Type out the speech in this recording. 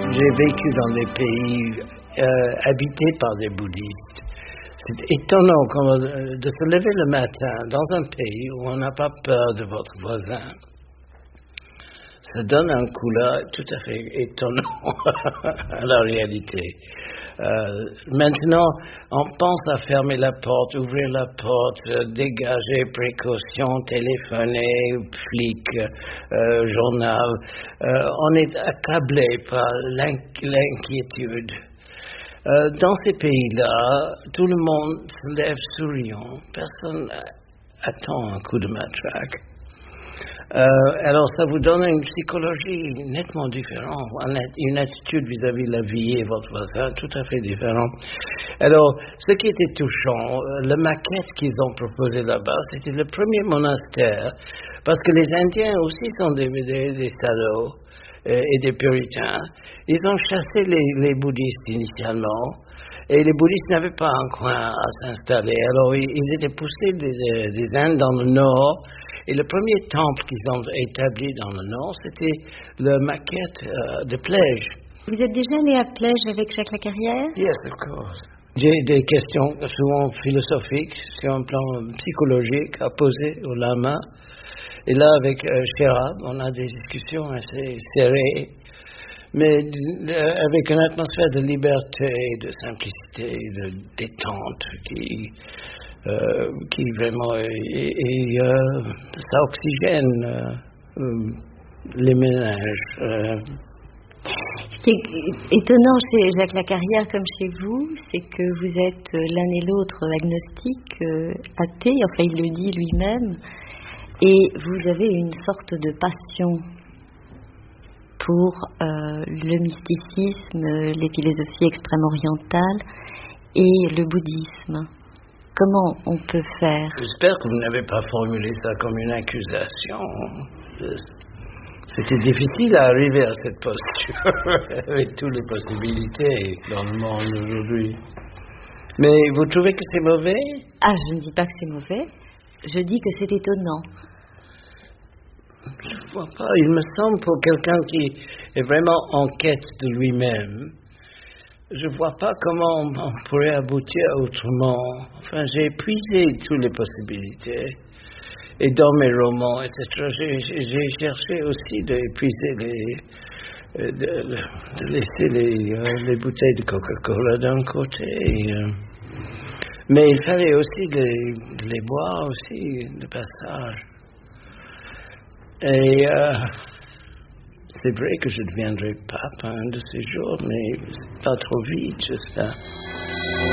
J'ai vécu dans des pays habités par des bouddhistes. C'est étonnant de se lever le matin dans un pays où on n'a pas peur de votre voisin. Ça donne un couleur tout à fait étonnant à la réalité. Maintenant, on pense à fermer la porte, ouvrir la porte, dégager, précaution, téléphoner, flic, journal. On est accablé par l'inquiétude. Dans ces pays-là, tout le monde se lève souriant. Personne attend un coup de matraque. Alors, ça vous donne une psychologie nettement différente, une attitude vis-à-vis de la vie et votre voisin tout à fait différente. Alors, ce qui était touchant, la maquette qu'ils ont proposée là-bas, c'était le premier monastère, parce que les Indiens aussi sont des salauds et des puritains. Ils ont chassé les bouddhistes initialement, et les bouddhistes n'avaient pas un coin à s'installer. Alors, ils étaient poussés des Indes dans le nord. Et le premier temple qu'ils ont établi dans le nord, c'était la maquette de Plège. Vous êtes déjà allé à Plège avec Jacques Lacarrière? Yes, of course. J'ai des questions souvent philosophiques sur un plan psychologique à poser au lama. Et là, avec Sherab, on a des discussions assez serrées, mais avec une atmosphère de liberté, de simplicité, de détente qui vraiment ça oxygène les ménages. Ce qui est étonnant chez Jacques Lacarrière comme chez vous, c'est que vous êtes l'un et l'autre agnostiques, athées, enfin il le dit lui-même, et vous avez une sorte de passion pour le mysticisme, les philosophies extrême-orientales et le bouddhisme. Comment on peut faire? J'espère que vous n'avez pas formulé ça comme une accusation. C'était difficile à arriver à cette posture, avec toutes les possibilités dans le monde aujourd'hui. Mais vous trouvez que c'est mauvais? Ah, je ne dis pas que c'est mauvais. Je dis que c'est étonnant. Je ne vois pas. Il me semble pour quelqu'un qui est vraiment en quête de lui-même, je ne vois pas comment on pourrait aboutir autrement. Enfin, j'ai épuisé toutes les possibilités. Et dans mes romans, etc., j'ai cherché aussi d'épuiser de laisser les bouteilles de Coca-Cola d'un côté. Mais il fallait aussi de les boire aussi, de passage. Et c'est vrai que je deviendrai pape un de ces jours, mais pas trop vite, j'espère.